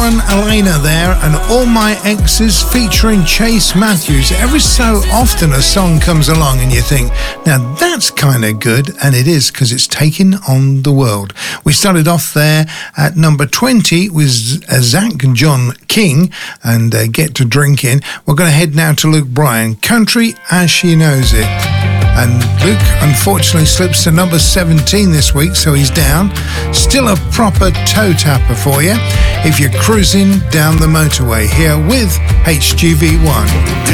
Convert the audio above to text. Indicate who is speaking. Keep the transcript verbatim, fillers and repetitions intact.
Speaker 1: Lauren Elena there, and All My Exes featuring Chase Matthews. Every so often a song comes along and you think, now that's kind of good, and it is, because it's taking on the world. We started off there at number twenty with uh, Zach and John King and uh, Get to Drinking. We're going to head now to Luke Bryan, Country As She Knows It. And Luke unfortunately slips to number seventeen this week, so he's down. Still a proper toe tapper for you if you're cruising down the motorway here with H G V one.